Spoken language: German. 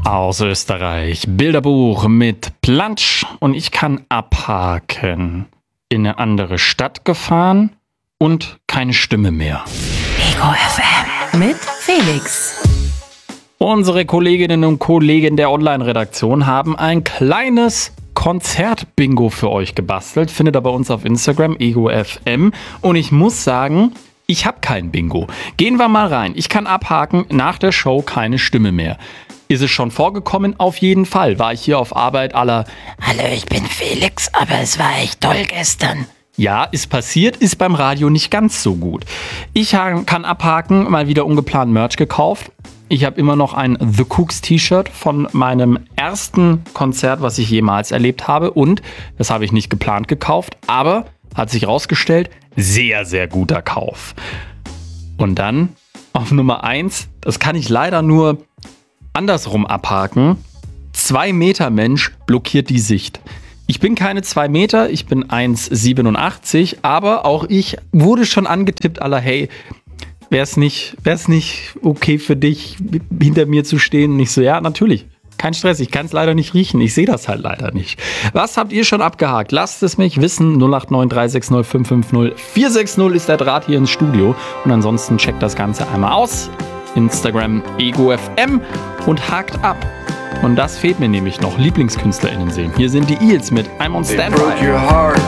Aus Österreich, Bilderbuch mit Plansch und ich kann abhaken. In eine andere Stadt gefahren und keine Stimme mehr. Ego FM mit Felix. Unsere Kolleginnen und Kollegen der Online-Redaktion haben ein kleines Konzert-Bingo für euch gebastelt. Findet ihr bei uns auf Instagram, Ego FM. Und ich muss sagen, ich habe kein Bingo. Gehen wir mal rein. Ich kann abhaken, nach der Show keine Stimme mehr. Ist es schon vorgekommen? Auf jeden Fall. War ich hier auf Arbeit aller Hallo, ich bin Felix, aber es war echt toll gestern. Ja, ist passiert, ist beim Radio nicht ganz so gut. Ich kann abhaken, mal wieder ungeplant Merch gekauft. Ich habe immer noch ein The Cooks T-Shirt von meinem ersten Konzert, was ich jemals erlebt habe. Und das habe ich nicht geplant gekauft, aber hat sich rausgestellt, sehr, sehr guter Kauf. Und dann auf Nummer 1, das kann ich leider nur andersrum abhaken. 2 Meter Mensch blockiert die Sicht. Ich bin keine 2 Meter, ich bin 1,87, aber auch ich wurde schon angetippt, hey, wär's nicht okay für dich, hinter mir zu stehen? Und ich so, ja, natürlich. Kein Stress, ich kann es leider nicht riechen. Ich sehe das halt leider nicht. Was habt ihr schon abgehakt? Lasst es mich wissen. 089 360 550 460 ist der Draht hier ins Studio. Und ansonsten checkt das Ganze einmal aus. Instagram EgoFM und hakt ab. Und das fehlt mir nämlich noch. LieblingskünstlerInnen sehen. Hier sind die Eels mit I'm on Standby.